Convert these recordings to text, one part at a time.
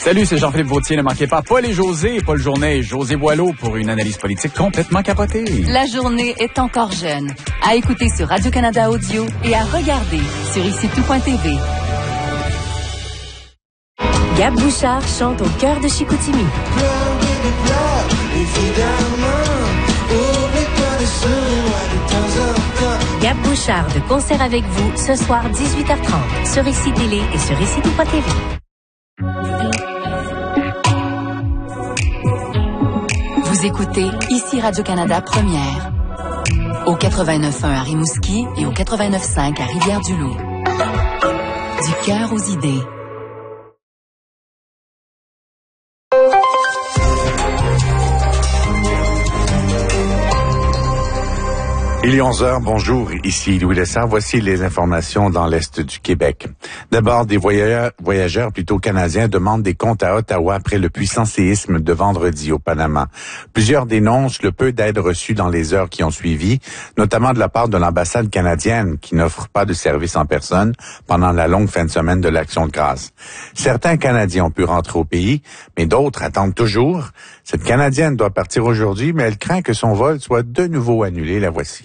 Salut, c'est Jean-Philippe Vautier. Ne manquez pas Paul et José, Paul Journet et José Boileau pour une analyse politique complètement capotée. La journée est encore jeune. À écouter sur Radio-Canada Audio et à regarder sur icitout.tv. Gab Bouchard chante au cœur de Chicoutimi. Gab Bouchard de concert avec vous ce soir 18h30 sur ICI Télé et sur icitout.tv. Vous écoutez ici Radio-Canada Première. Au 89.1 à Rimouski et au 89.5 à Rivière-du-Loup. Du cœur aux idées. Il est 11h, bonjour, ici Louis Lessard. Voici les informations dans l'Est du Québec. D'abord, des voyageurs plutôt canadiens demandent des comptes à Ottawa après le puissant séisme de vendredi au Panama. Plusieurs dénoncent le peu d'aide reçue dans les heures qui ont suivi, notamment de la part de l'ambassade canadienne qui n'offre pas de service en personne pendant la longue fin de semaine de l'Action de grâce. Certains Canadiens ont pu rentrer au pays, mais d'autres attendent toujours. Cette Canadienne doit partir aujourd'hui, mais elle craint que son vol soit de nouveau annulé. La voici.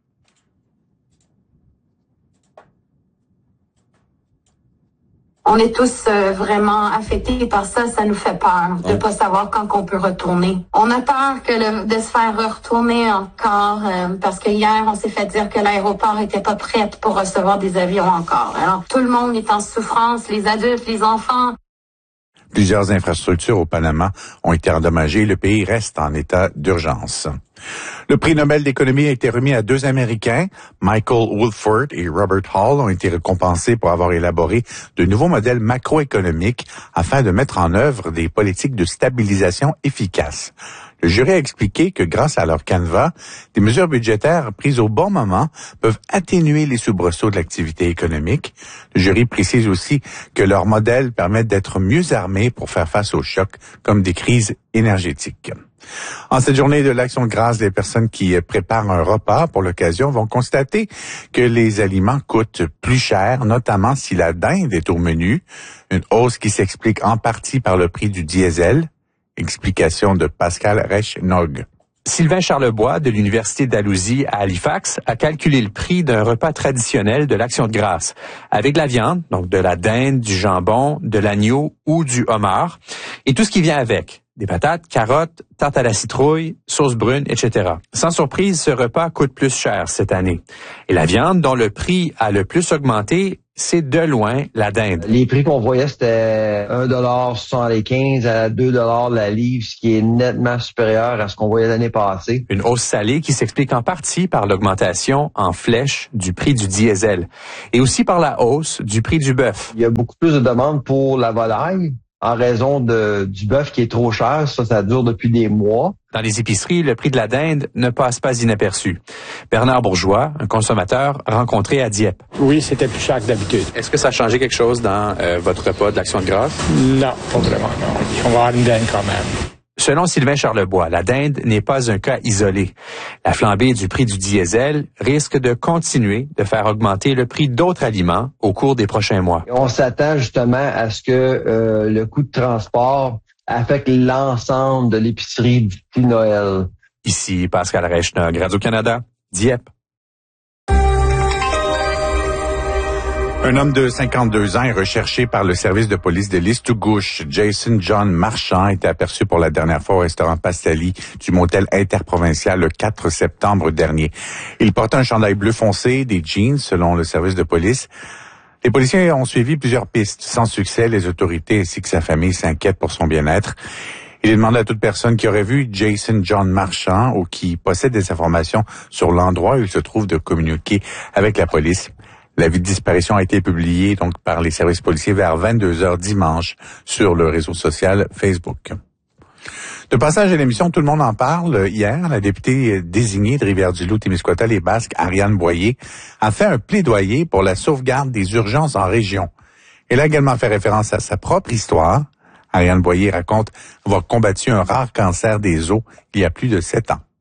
On est tous vraiment affectés par ça. Ça nous fait peur de pas savoir quand on peut retourner. On a peur de se faire retourner encore parce que hier, on s'est fait dire que l'aéroport était pas prêt pour recevoir des avions encore. Alors, tout le monde est en souffrance, les adultes, les enfants. Plusieurs infrastructures au Panama ont été endommagées. Le pays reste en état d'urgence. Le prix Nobel d'économie a été remis à deux Américains. Michael Woolford et Robert Hall ont été récompensés pour avoir élaboré de nouveaux modèles macroéconomiques afin de mettre en œuvre des politiques de stabilisation efficaces. Le jury a expliqué que grâce à leur canevas, des mesures budgétaires prises au bon moment peuvent atténuer les soubresauts de l'activité économique. Le jury précise aussi que leurs modèles permettent d'être mieux armés pour faire face aux chocs comme des crises énergétiques. En cette journée de l'Action de grâce, les personnes qui préparent un repas pour l'occasion vont constater que les aliments coûtent plus cher, notamment si la dinde est au menu. Une hausse qui s'explique en partie par le prix du diesel. Explication de Pascal Reich-Nog. Sylvain Charlebois de l'Université d'Alousie à Halifax a calculé le prix d'un repas traditionnel de l'Action de grâce avec de la viande, donc de la dinde, du jambon, de l'agneau ou du homard et tout ce qui vient avec. Des patates, carottes, tarte à la citrouille, sauce brune, etc. Sans surprise, ce repas coûte plus cher cette année. Et la viande dont le prix a le plus augmenté, c'est de loin la dinde. Les prix qu'on voyait, c'était 1,75 à 2 $ la livre, ce qui est nettement supérieur à ce qu'on voyait l'année passée. Une hausse salée qui s'explique en partie par l'augmentation en flèche du prix du diesel et aussi par la hausse du prix du bœuf. Il y a beaucoup plus de demandes pour la volaille en raison du bœuf qui est trop cher. Ça dure depuis des mois. Dans les épiceries, le prix de la dinde ne passe pas inaperçu. Bernard Bourgeois, un consommateur rencontré à Dieppe. Oui, c'était plus cher que d'habitude. Est-ce que ça a changé quelque chose dans votre repas de l'Action de grâce? Non, pas vraiment, non. On va avoir une dinde quand même. Selon Sylvain Charlebois, la dinde n'est pas un cas isolé. La flambée du prix du diesel risque de continuer de faire augmenter le prix d'autres aliments au cours des prochains mois. On s'attend justement à ce que le coût de transport affecte l'ensemble de l'épicerie du petit Noël. Ici Pascal Reich-Nog, Radio-Canada, Dieppe. Un homme de 52 ans est recherché par le service de police de Listugouche. Jason John Marchand était aperçu pour la dernière fois au restaurant Pastali du motel interprovincial le 4 septembre dernier. Il portait un chandail bleu foncé, des jeans selon le service de police. Les policiers ont suivi plusieurs pistes. Sans succès, les autorités ainsi que sa famille s'inquiètent pour son bien-être. Il demande à toute personne qui aurait vu Jason John Marchand ou qui possède des informations sur l'endroit où il se trouve de communiquer avec la police. L'avis de disparition a été publié donc par les services policiers vers 22h dimanche sur le réseau social Facebook. De passage à l'émission, tout le monde en parle. Hier, la députée désignée de Rivière-du-Loup-Témiscouata-les-Basques, Ariane Boyer, a fait un plaidoyer pour la sauvegarde des urgences en région. Elle a également fait référence à sa propre histoire. Ariane Boyer raconte avoir combattu un rare cancer des os il y a plus de 7 ans.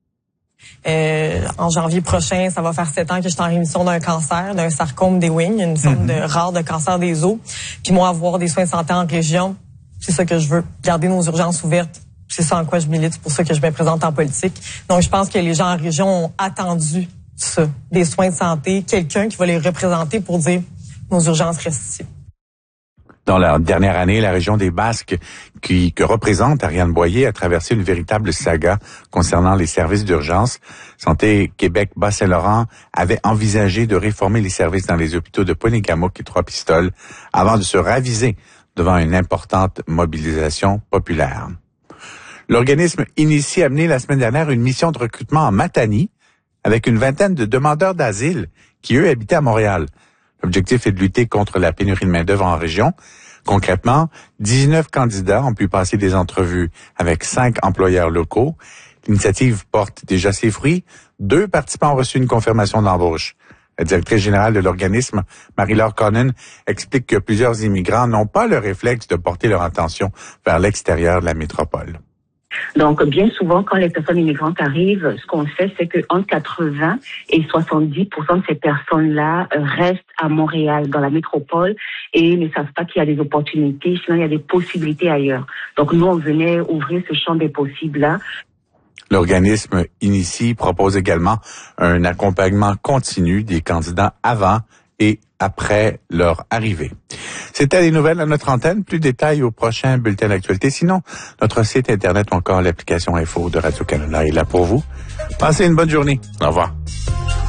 En janvier prochain, ça va faire 7 ans que je suis en rémission d'un cancer, d'un sarcome des Ewing, une forme de rare de cancer des os. Puis moi, avoir des soins de santé en région, C'est ça que je veux, garder nos urgences ouvertes. C'est ça en quoi je milite, c'est pour ça que je me présente en politique. Donc, je pense que les gens en région ont attendu ça, des soins de santé, quelqu'un qui va les représenter pour dire nos urgences restent ici. Dans la dernière année, la région des Basques, que représente Ariane Boyer, a traversé une véritable saga concernant les services d'urgence. Santé Québec Bas-Saint-Laurent avait envisagé de réformer les services dans les hôpitaux de Polygamouk et Trois-Pistoles avant de se raviser devant une importante mobilisation populaire. L'organisme Initie a mené la semaine dernière une mission de recrutement en Matanie avec une vingtaine de demandeurs d'asile qui, eux, habitaient à Montréal. L'objectif est de lutter contre la pénurie de main-d'œuvre en région. Concrètement, 19 candidats ont pu passer des entrevues avec 5 employeurs locaux. L'initiative porte déjà ses fruits. 2 participants ont reçu une confirmation d'embauche. La directrice générale de l'organisme, Marie-Laure Conan, explique que plusieurs immigrants n'ont pas le réflexe de porter leur attention vers l'extérieur de la métropole. Donc, bien souvent, quand les personnes immigrantes arrivent, ce qu'on fait, c'est que entre 80 et 70% de ces personnes-là restent à Montréal, dans la métropole, et ne savent pas qu'il y a des opportunités, sinon il y a des possibilités ailleurs. Donc, nous, on venait ouvrir ce champ des possibles-là. L'organisme Initie propose également un accompagnement continu des candidats avant et après leur arrivée. C'était les nouvelles à notre antenne. Plus de détails au prochain bulletin d'actualité. Sinon, notre site Internet ou encore l'application Info de Radio-Canada est là pour vous. Passez une bonne journée. Au revoir.